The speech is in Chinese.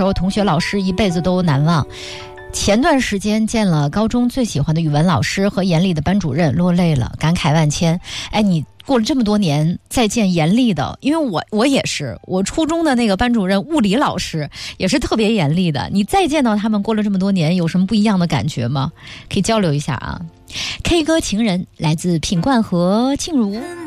说同学老师一辈子都难忘。前段时间见了高中最喜欢的语文老师和严厉的班主任，落泪了，感慨万千。哎，你过了这么多年再见严厉的，因为我也是，我初中的那个班主任物理老师也是特别严厉的。你再见到他们，过了这么多年，有什么不一样的感觉吗？可以交流一下啊。K 歌情人来自品冠和静茹。